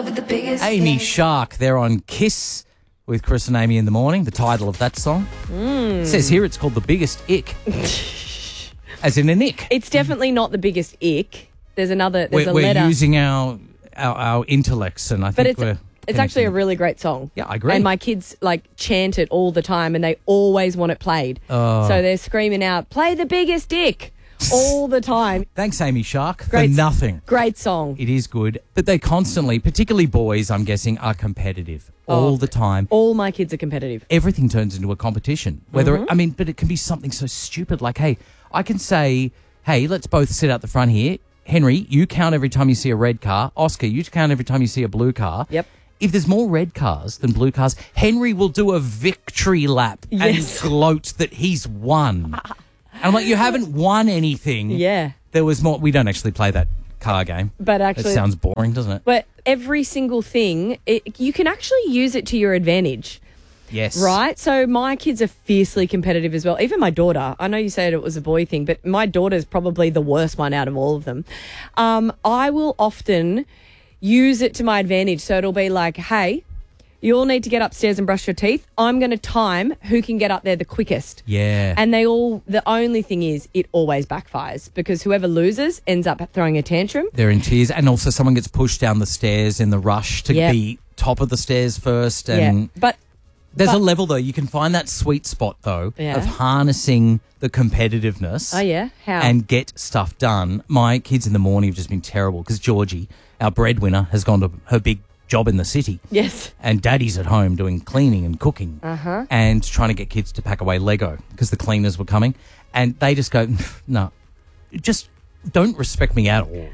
with the biggest Amy dick. Shark, they're on Kiss with Chris and Amy in the morning, the title of that song. It says here it's called The Biggest Ick. As in an ick. It's definitely not the biggest ick. There's a letter. We're using our intellects, and I But think it's actually a really great song. Yeah, I agree. And my kids chant it all the time, and they always want it played. Oh. So they're screaming out, "Play the biggest dick!" all the time. Thanks, Amy Shark, Great- for nothing. Great song. It is good, but they constantly, particularly boys, I'm guessing, are competitive all the time. All my kids are competitive. Everything turns into a competition. Whether but it can be something so stupid like, hey, I can say, hey, let's both sit out the front here. Henry, you count every time you see a red car. Oscar, you count every time you see a blue car. Yep. If there's more red cars than blue cars, Henry will do a victory lap Yes. and gloat that he's won. And I'm like, you haven't won anything. Yeah. There was more. We don't actually play that car game. But That actually, sounds boring, doesn't it? but every single thing, you can actually use it to your advantage. Yes. Right? So my kids are fiercely competitive as well. Even my daughter. I know you said it was a boy thing, but my daughter's probably the worst one out of all of them. I will often use it to my advantage. So it'll be like, hey, you all need to get upstairs and brush your teeth. I'm going to time who can get up there the quickest. Yeah. And the only thing is, it always backfires because whoever loses ends up throwing a tantrum. They're in tears. And also someone gets pushed down the stairs in the rush to Yeah. be top of the stairs first. And Yeah. But there's a level, though. You can find that sweet spot, though, Yeah. of harnessing the competitiveness. Oh, yeah? How? And get stuff done. My kids in the morning have just been terrible because Georgie, our breadwinner, has gone to her big job in the city. yes. And Daddy's at home doing cleaning and cooking and trying to get kids to pack away Lego because the cleaners were coming. And they just go, no, just don't respect me at all.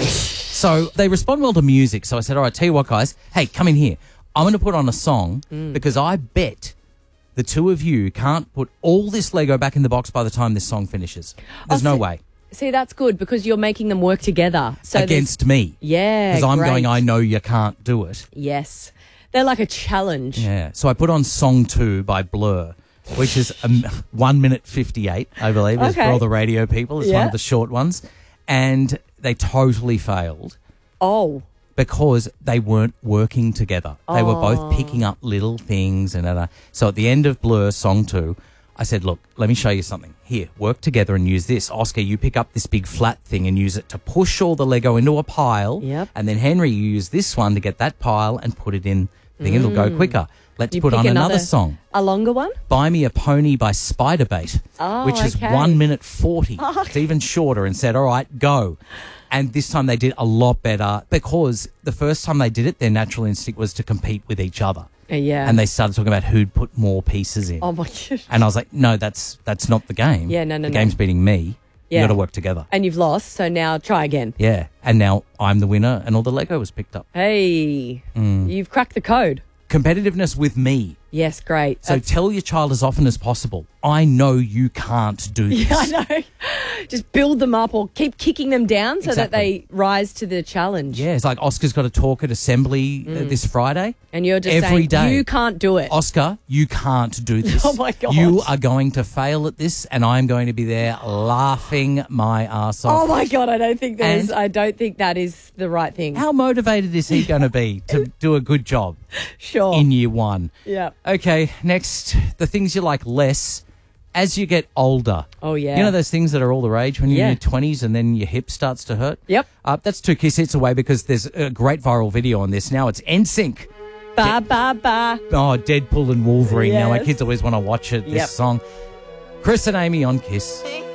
So they respond well to music. So I said, all right, tell you what, guys, hey, come in here. I'm going to put on a song because I bet the two of you can't put all this Lego back in the box by the time this song finishes. There's no way. See, that's good because you're making them work together. So Against me. Yeah, Because I'm great. going, I know you can't do it. Yes. They're like a challenge. Yeah. So I put on Song 2 by Blur, which is 1 minute 58, I believe, is for Okay. all the radio people. It's one Yeah. of the short ones. And they totally failed Oh. because they weren't working together. They were both picking up little things. So at the end of Blur, Song 2, I said, look, let me show you something. Here, work together and use this. Oscar, you pick up this big flat thing and use it to push all the Lego into a pile. Yep. And then Henry, you use this one to get that pile and put it in. I think it'll go quicker. Let's You put pick on another song. A longer one? Buy Me a Pony by Spiderbait, which is okay. 1 minute 40. It's even shorter, and said, all right, go. And this time they did a lot better because the first time they did it, their natural instinct was to compete with each other. Yeah. And they started talking about who'd put more pieces in. Oh, my gosh. And I was like, no, that's not the game. Yeah, no. The game's beating me. Yeah. You got to work together. And you've lost, so now try again. Yeah. And now I'm the winner and all the Lego was picked up. Hey, Mm. you've cracked the code. Competitiveness with me. Yes, great. So tell your child as often as possible, I know you can't do this. I know. Just build them up or keep kicking them down so that Exactly. they rise to the challenge. Yeah, it's like Oscar's got a talk at Assembly this Friday. And you're just Every saying, day. you can't do it. Oscar, you can't do this. Oh, my gosh. You are going to fail at this, and I'm going to be there laughing my ass off. Oh, my God, I don't think And- that is the right thing. How motivated is he going to be to do a good job Sure. in year one? Yeah. Okay, next, the things you like less as you get older. Oh, yeah. You know those things that are all the rage when you're Yeah. in your 20s and then your hip starts to hurt? Yep. That's 2 Kiss Hits away because there's a great viral video on this. Now it's NSYNC. Ba, ba, ba. Oh, Deadpool and Wolverine. Now my Yes. kids always want to watch it, this Yep. song. Chris and Amy on Kiss.